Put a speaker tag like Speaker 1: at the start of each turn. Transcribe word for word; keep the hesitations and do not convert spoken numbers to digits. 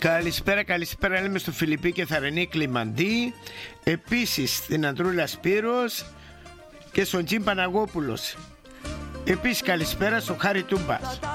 Speaker 1: Καλησπέρα, καλησπέρα λέμε στο Φιλιππή και Θαρενή Κλιμαντή. Επίσης στην Αντρούλα Σπύρος και στον Τζιμ Παναγόπουλος. Επίσης καλησπέρα στο Χάρη Τούμπας.